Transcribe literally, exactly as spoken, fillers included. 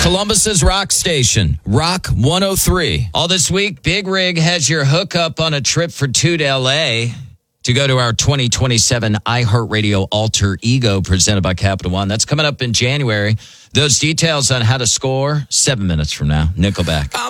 Columbus's rock station, Rock one oh three. All this week, Big Rig has your hookup on a trip for two to L A to go to our twenty twenty-seven iHeartRadio Alter Ego presented by Capital One. That's coming up in January. Those details on how to score, seven minutes from now. Nickelback.